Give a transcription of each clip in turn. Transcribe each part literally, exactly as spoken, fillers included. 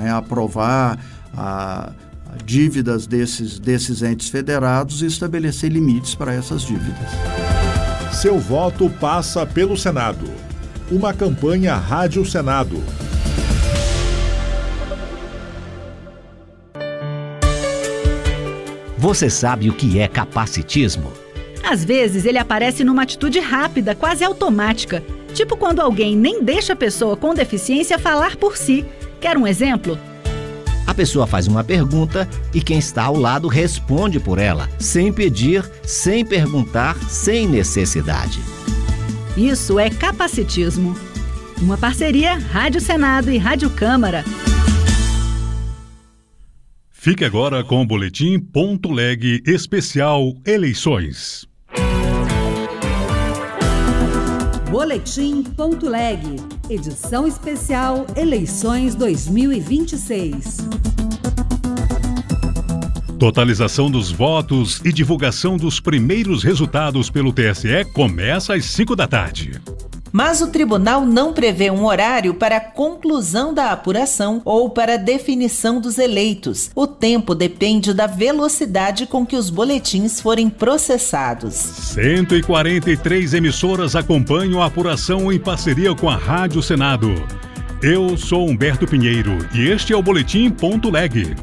aprovar a, a dívidas desses, desses entes federados e estabelecer limites para essas dívidas. Seu voto passa pelo Senado. Uma campanha Rádio Senado. Você sabe o que é capacitismo? Às vezes ele aparece numa atitude rápida, quase automática. Tipo quando alguém nem deixa a pessoa com deficiência falar por si. Quer um exemplo? A pessoa faz uma pergunta e quem está ao lado responde por ela, sem pedir, sem perguntar, sem necessidade. Isso é capacitismo. Uma parceria Rádio Senado e Rádio Câmara. Fique agora com o Boletim Ponto Leg Especial Eleições. Boletim Ponto Leg, edição especial Eleições dois mil e vinte e seis. Totalização dos votos e divulgação dos primeiros resultados pelo T S E começa às cinco da tarde. Mas o tribunal não prevê um horário para a conclusão da apuração ou para a definição dos eleitos. O tempo depende da velocidade com que os boletins forem processados. cento e quarenta e três emissoras acompanham a apuração em parceria com a Rádio Senado. Eu sou Humberto Pinheiro e este é o Boletim Ponto Leg.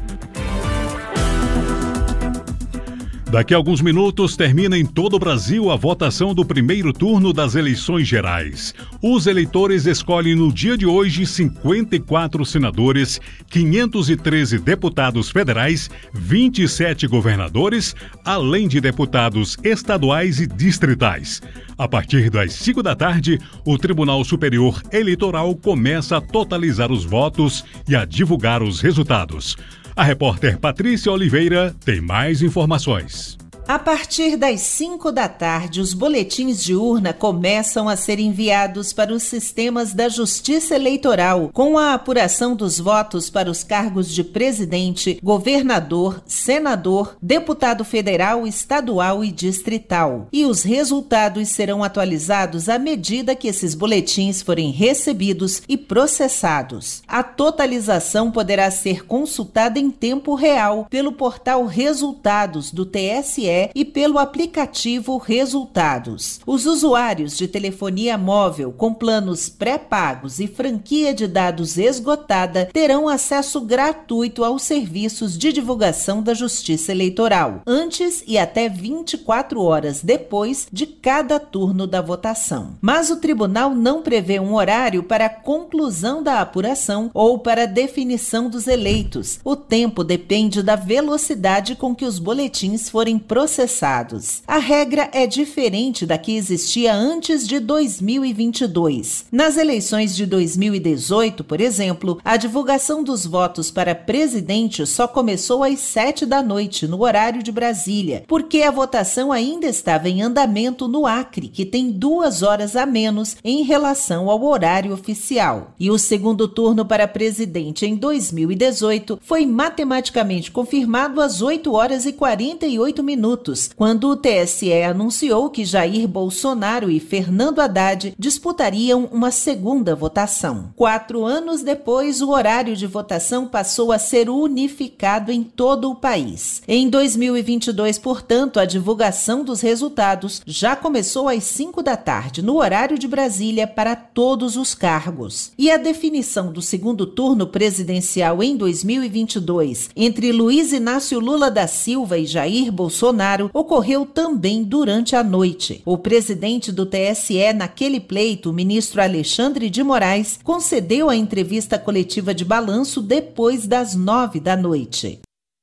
Daqui a alguns minutos termina em todo o Brasil a votação do primeiro turno das eleições gerais. Os eleitores escolhem no dia de hoje cinquenta e quatro senadores, quinhentos e treze deputados federais, vinte e sete governadores, além de deputados estaduais e distritais. A partir das cinco da tarde, o Tribunal Superior Eleitoral começa a totalizar os votos e a divulgar os resultados. A repórter Patrícia Oliveira tem mais informações. A partir das cinco da tarde, os boletins de urna começam a ser enviados para os sistemas da Justiça Eleitoral, com a apuração dos votos para os cargos de presidente, governador, senador, deputado federal, estadual e distrital. E os resultados serão atualizados à medida que esses boletins forem recebidos e processados. A totalização poderá ser consultada em tempo real pelo portal Resultados do T S E e pelo aplicativo Resultados. Os usuários de telefonia móvel com planos pré-pagos e franquia de dados esgotada terão acesso gratuito aos serviços de divulgação da Justiça Eleitoral, antes e até vinte e quatro horas depois de cada turno da votação. Mas o tribunal não prevê um horário para a conclusão da apuração ou para a definição dos eleitos. O tempo depende da velocidade com que os boletins forem processados. processados. A regra é diferente da que existia antes de dois mil e vinte e dois. Nas eleições de dois mil e dezoito, por exemplo, a divulgação dos votos para presidente só começou às sete da noite, no horário de Brasília, porque a votação ainda estava em andamento no Acre, que tem duas horas a menos em relação ao horário oficial. E o segundo turno para presidente em dois mil e dezoito foi matematicamente confirmado às oito horas e quarenta e oito minutos, quando o T S E anunciou que Jair Bolsonaro e Fernando Haddad disputariam uma segunda votação. Quatro anos depois, o horário de votação passou a ser unificado em todo o país. Em dois mil e vinte e dois, portanto, a divulgação dos resultados já começou às cinco da tarde, no horário de Brasília, para todos os cargos. E a definição do segundo turno presidencial em dois mil e vinte e dois entre Luiz Inácio Lula da Silva e Jair Bolsonaro ocorreu também durante a noite. O presidente do T S E naquele pleito, o ministro Alexandre de Moraes, concedeu a entrevista coletiva de balanço depois das nove da noite.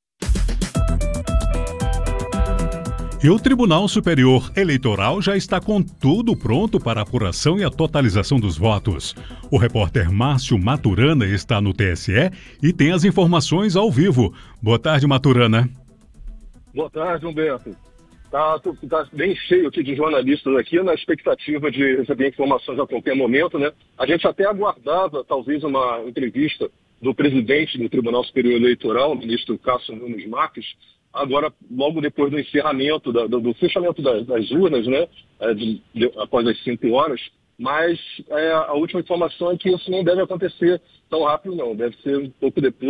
E o Tribunal Superior Eleitoral já está com tudo pronto para a apuração e a totalização dos votos. O repórter Márcio Maturana está no T S E e tem as informações ao vivo. Boa tarde, Maturana. Boa tarde, Humberto. Está tá bem cheio aqui de jornalistas aqui, na expectativa de receber informações a qualquer momento, né? A gente até aguardava, talvez, uma entrevista do presidente do Tribunal Superior Eleitoral, o ministro Cássio Nunes Marques, agora, logo depois do encerramento, da, do, do fechamento das, das urnas, né? É, de, de, após as cinco horas, mas é, a última informação é que isso não deve acontecer tão rápido, não. Deve ser um pouco depois.